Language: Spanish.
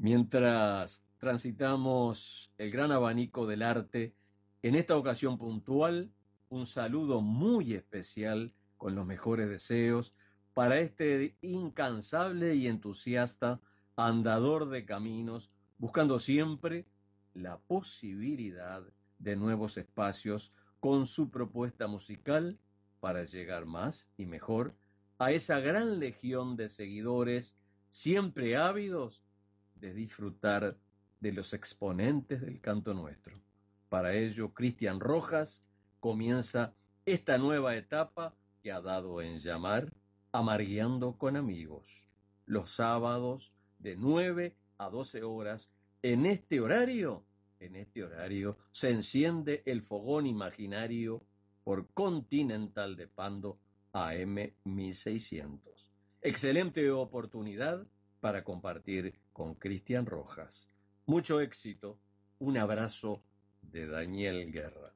Mientras transitamos el gran abanico del arte, en esta ocasión puntual, un saludo muy especial con los mejores deseos para este incansable y entusiasta andador de caminos, buscando siempre la posibilidad de nuevos espacios con su propuesta musical para llegar más y mejor a esa gran legión de seguidores siempre ávidos de disfrutar de los exponentes del canto nuestro. Para ello, Cristian Rojas comienza esta nueva etapa que ha dado en llamar Amargueando con Amigos, los sábados de 9 a 12 horas. En este horario se enciende el fogón imaginario por Continental de Pando AM 1600. Excelente oportunidad para compartir con Cristian Rojas. Mucho éxito. Un abrazo de Daniel Guerra.